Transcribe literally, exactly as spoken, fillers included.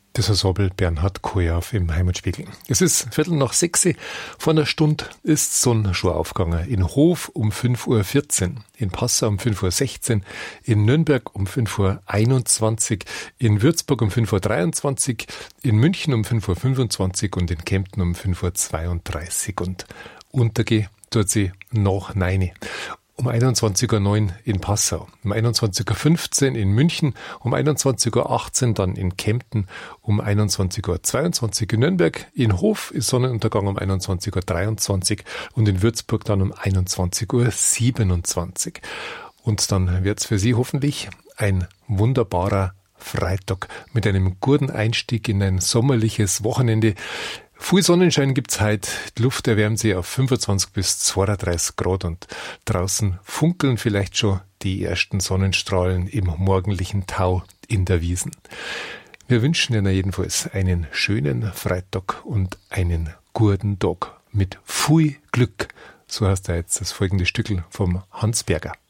Das Ensemble Bernhard Kojav im Heimatspiegel. Es ist Viertel nach sechs. Vor einer Stunde ist die Sonne schon aufgegangen. In Hof um fünf Uhr vierzehn, in Passau um fünf Uhr sechzehn, in Nürnberg um fünf Uhr einundzwanzig, in Würzburg um fünf Uhr dreiundzwanzig, in München um fünf Uhr fünfundzwanzig und in Kempten um fünf Uhr zweiunddreißig. Und untergehen tut sie nach neun. Um einundzwanzig Uhr neun in Passau, um einundzwanzig Uhr fünfzehn in München, um einundzwanzig Uhr achtzehn dann in Kempten, um einundzwanzig Uhr zweiundzwanzig in Nürnberg, in Hof ist Sonnenuntergang um einundzwanzig Uhr dreiundzwanzig und in Würzburg dann um einundzwanzig Uhr siebenundzwanzig. Und dann wird's für Sie hoffentlich ein wunderbarer Freitag mit einem guten Einstieg in ein sommerliches Wochenende. Viel Sonnenschein gibt's heute. Die Luft erwärmt sich auf fünfundzwanzig bis zweiunddreißig Grad und draußen funkeln vielleicht schon die ersten Sonnenstrahlen im morgendlichen Tau in der Wiesen. Wir wünschen Ihnen jedenfalls einen schönen Freitag und einen guten Tag mit viel Glück. So heißt da jetzt das folgende Stückel vom Hans Berger.